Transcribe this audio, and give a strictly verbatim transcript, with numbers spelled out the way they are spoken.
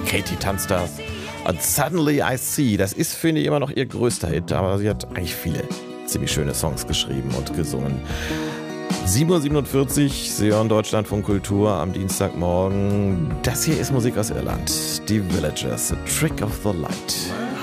Katie tanzt da. Und Suddenly I See, das ist, finde ich, immer noch ihr größter Hit, aber sie hat eigentlich viele ziemlich schöne Songs geschrieben und gesungen. sieben Uhr siebenundvierzig, Sie hören Deutschlandfunk Kultur am Dienstagmorgen. Das hier ist Musik aus Irland. Die Villagers, The Trick of the Light.